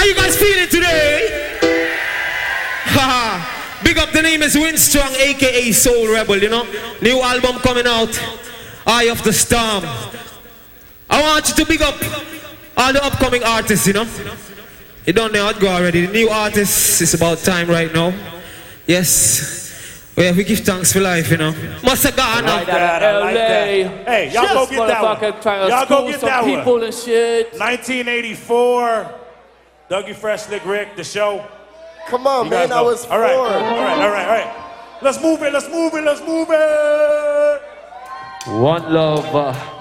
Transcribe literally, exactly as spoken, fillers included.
you guys feeling today? Haha. Big up, the name is Winstrong, aka Soul Rebel, you know. New album coming out, Eye of the Storm. I want you to big up all the upcoming artists, you know. You don't know how to go already. The new artists, it's about time right now. Yes. Well, we give thanks for life, you know. Masagana. Like that, I like that. Hey, y'all go get that one. Y'all go get that people one. And shit. nineteen eighty-four, Dougie Fresh, Slick Rick, the show. Come on, You man, guys I know. was all right, four. all right, all right, all right. Let's move it, let's move it, let's move it. One love. Uh,